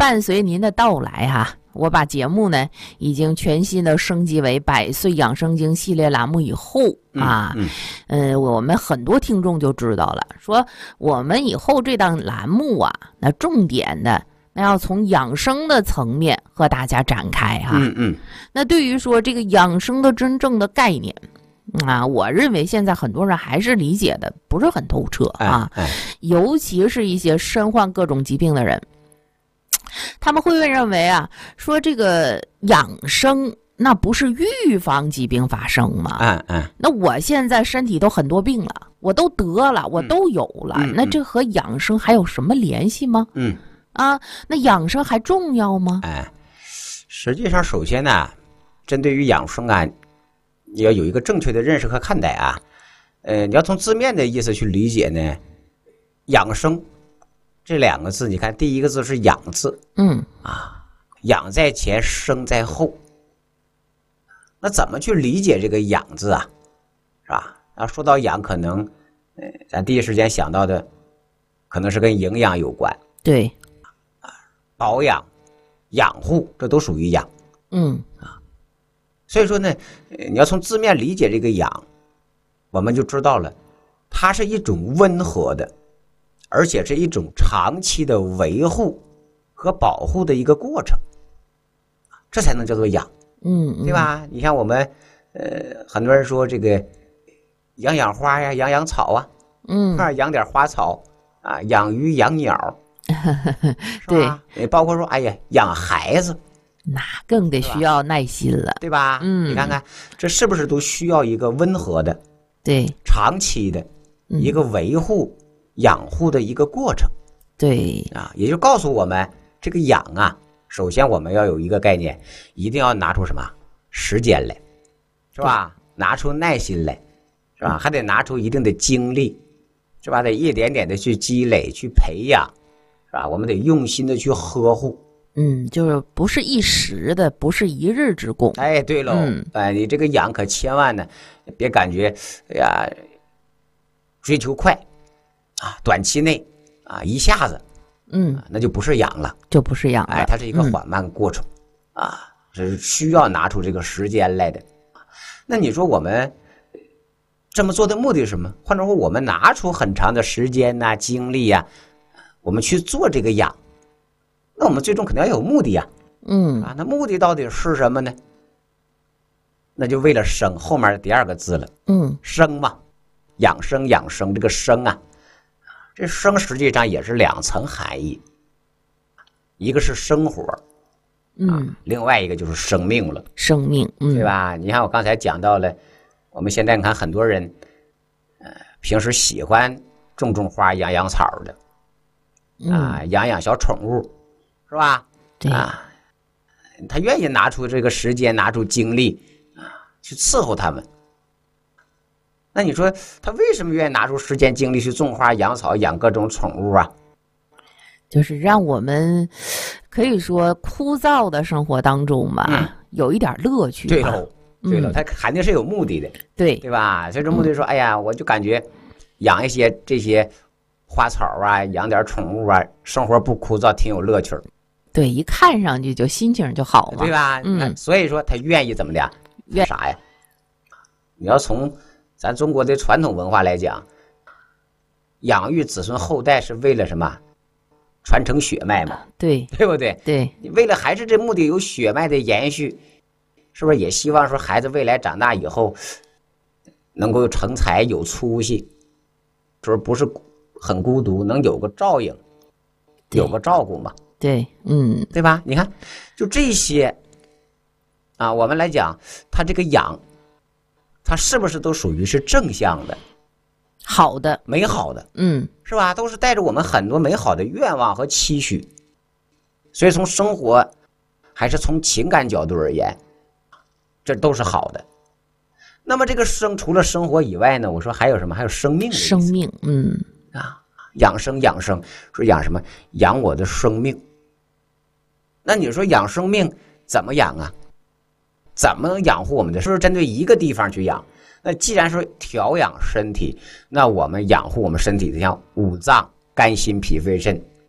伴随您的到来我把节目呢已经全新的升级为100岁养生经系列栏目以后我们很多听众就知道了，说我们以后这档栏目那重点的那要从养生的层面和大家展开那对于说这个养生的真正的概念我认为现在很多人还是理解的不是很透彻尤其是一些身患各种疾病的人，他们会认为说这个养生那不是预防疾病发生吗？那我现在身体都很多病了，我都得了，我都有了，那这和养生还有什么联系吗？那养生还重要吗？ 实际上首先呢，针对于养生你要有一个正确的认识和看待你要从字面的意思去理解呢，养生这2个字，你看第一个字是养字养在前，生在后。那怎么去理解这个养字是吧？说到养，可能咱第一时间想到的可能是跟营养有关， 对， 保养、养护，这都属于养。所以说呢，你要从字面理解这个养，我们就知道了，它是一种温和的，而且是一种长期的维护和保护的一个过程，这才能叫做养。对吧？你像我们很多人说这个养花呀，养草养点花草养鱼养鸟对，包括说养孩子， 那更得需要耐心了， 对吧？你看看这是不是都需要一个温和的， 对， 长期的一个维护养护的一个过程， 对也就告诉我们这个养首先我们要有一个概念，一定要拿出什么时间来，是吧？拿出耐心来，是吧？还得拿出一定的精力，是吧？得一点点的去积累去培养，是吧？我们得用心的去呵护， 就是不是一时的，不是一日之功。 对喽，你这个养可千万呢别感觉追求快短期内一下子那就不是养了，它是一个缓慢过程是需要拿出这个时间来的。那你说我们这么做的目的是什么？换句话说，我们拿出很长的时间精力我们去做这个养，那我们最终肯定要有目的那目的到底是什么呢？那就为了生，后面第2个字了，生嘛，养生这个生这生实际上也是2层含义，一个是生活另外一个就是生命了，对吧？你看我刚才讲到了，我们现在看很多人平时喜欢种花养草的养小宠物，是吧？ 对他愿意拿出这个时间，拿出精力去伺候他们。那你说他为什么愿意拿出时间精力去种花养草养各种宠物就是让我们可以说枯燥的生活当中有一点乐趣。 对喽，他肯定是有目的的，对吧？所以这目的说我就感觉养一些这些花草养点宠物生活不枯燥，挺有乐趣。 对，一看上去就心情就好嘛， 对吧？所以说他愿意怎么的？愿啥呀？你要从咱中国的传统文化来讲，养育子孙后代是为了什么？传承血脉嘛，对不对？ 对， 为了孩子这目的有血脉的延续，是不是也希望说孩子未来长大以后能够成才有出息，就是不是很孤独，能有个照应，有个照顾嘛？ 对， 对吧？你看，就这些我们来讲，他这个养，他是不是都属于是正向的？ 好的， 美好的，是吧？都是带着我们很多美好的愿望和期许，所以从生活还是从情感角度而言，这都是好的。那么这个除了生活以外呢，我说还有什么？还有生命的意思。 生命， 养生，说养什么？养我的生命。那你说养生命怎么养怎么养护我们的？是不是针对一个地方去养？那既然说调养身体，那我们养护我们身体的像五脏、肝、心、脾、肺、肾，